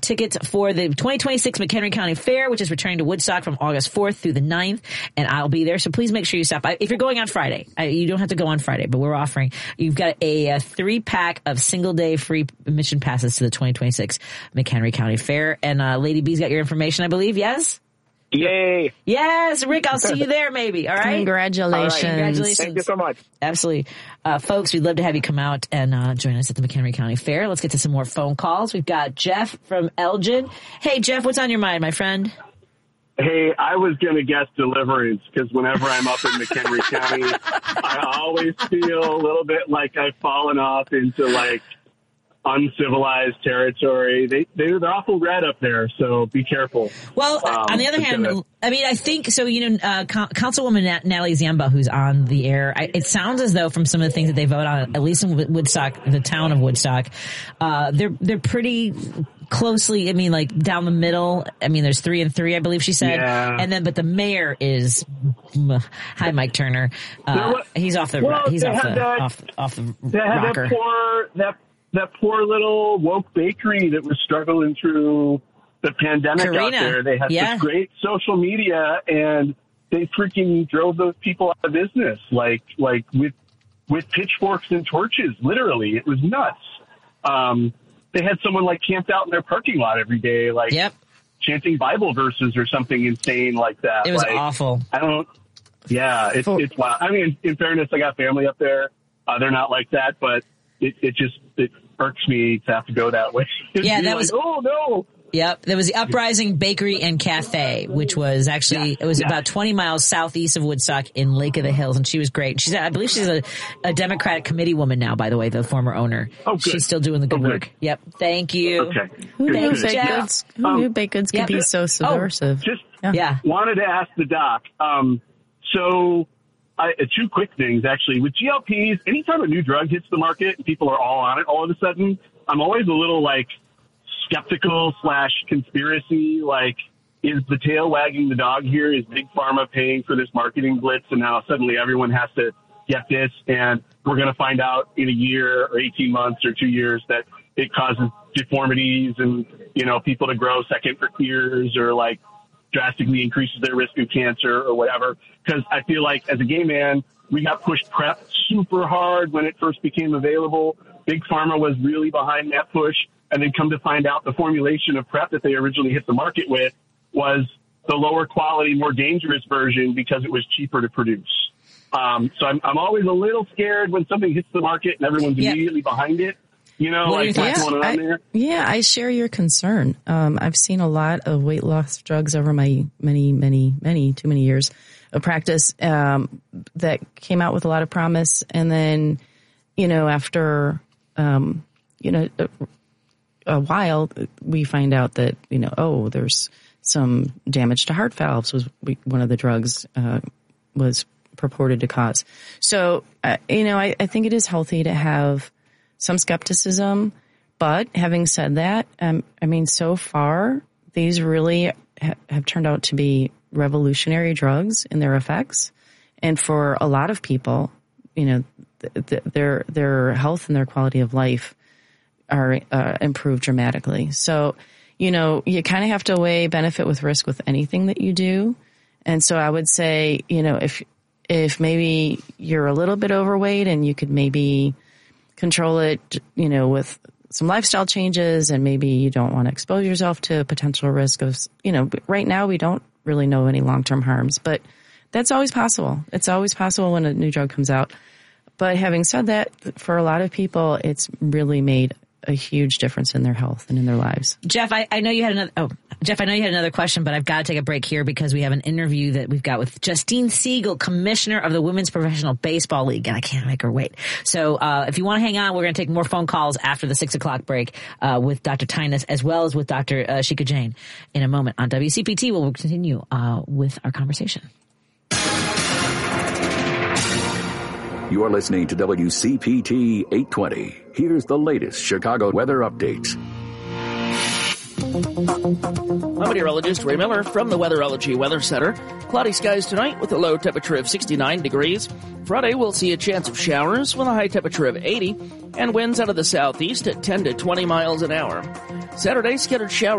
tickets for the 2026 McHenry County Fair, which is returning to Woodstock from August 4th through the 9th, and I'll be there. So please make sure you stop by. If you're going on Friday, you don't have to go on Friday, but we're offering, you've got a 3-pack of single-day free admission passes to the 2026 McHenry County Fair. And Lady B's got your information, I believe, yes? Yay. Yes, Rick, I'll see you there maybe. All right. Congratulations. All right. Congratulations. Thank you so much. Absolutely. Folks, we'd love to have you come out and join us at the McHenry County Fair. Let's get to some more phone calls. We've got Jeff from Elgin. Hey, Jeff, what's on your mind, my friend? Hey, I was going to guess deliverance because whenever I'm up in McHenry County, I always feel a little bit like I've fallen off into like uncivilized territory. They're awful red up there, so be careful. Well, on the other hand, I mean, I think so. Councilwoman Natalie Ziemba, who's on the air, it sounds as though from some of the things that they vote on, at least in Woodstock, the town of Woodstock, they're pretty closely. I mean, like down the middle. I mean, there's 3 and 3, I believe she said, and then but the mayor is hi, Mike Turner. He's off the off the rocker. That poor little woke bakery that was struggling through the pandemic out there. They had this great social media and they freaking drove those people out of business, like with pitchforks and torches, literally. It was nuts. They had someone like camped out in their parking lot every day, like chanting Bible verses or something insane like that. It was awful. It's wild. I mean, in fairness, I got family up there. They're not like that, but it irks me to have to go that way. Yeah, that was, oh no. Yep. There was the Uprising Bakery and Cafe, which was actually, it was about 20 miles southeast of Woodstock in Lake of the Hills. And she was great. I believe she's a Democratic committee woman now, by the way, the former owner. Oh, good. She's still doing the good work. Yep. Thank you. Okay. Who knew baked goods could be so subversive? Wanted to ask the doc. Two quick things, actually. With GLPs, anytime a new drug hits the market and people are all on it all of a sudden, I'm always a little, skeptical / conspiracy. Is the tail wagging the dog here? Is Big Pharma paying for this marketing blitz? And now suddenly everyone has to get this, and we're going to find out in a year or 18 months or 2 years that it causes deformities and, people to grow second ears or, drastically increases their risk of cancer or whatever. Because I feel like as a gay man, we got pushed PrEP super hard when it first became available. Big Pharma was really behind that push. And then come to find out the formulation of PrEP that they originally hit the market with was the lower quality, more dangerous version because it was cheaper to produce. So I'm always a little scared when something hits the market and everyone's immediately behind it. What's going on there? Yeah, I share your concern. I've seen a lot of weight loss drugs over my too many years of practice that came out with a lot of promise. And then, after, a while, we find out that, there's some damage to heart valves was one of the drugs was purported to cause. So, I think it is healthy to have some skepticism, but having said that, so far these really have turned out to be revolutionary drugs in their effects, and for a lot of people, their health and their quality of life are improved dramatically. So, you kind of have to weigh benefit with risk with anything that you do, and so I would say, if maybe you're a little bit overweight and you could maybe control it, with some lifestyle changes, and maybe you don't want to expose yourself to potential risk of, right now we don't really know any long-term harms, but that's always possible. It's always possible when a new drug comes out. But having said that, for a lot of people, it's really made a huge difference in their health and in their lives. Jeff, I know you had another question, but I've got to take a break here because we have an interview that we've got with Justine Siegel, Commissioner of the Women's Professional Baseball League, and I can't make her wait. So if you want to hang on, we're going to take more phone calls after the 6 o'clock break with Dr. Tynas as well as with Dr. Shika Jain in a moment on WCPT. We'll continue with our conversation. You are listening to WCPT 820. Here's the latest Chicago weather updates. I'm meteorologist Ray Miller from the Weatherology Weather Center. Cloudy skies tonight with a low temperature of 69 degrees. Friday, we'll see a chance of showers with a high temperature of 80 and winds out of the southeast at 10 to 20 miles an hour. Saturday, scattered showers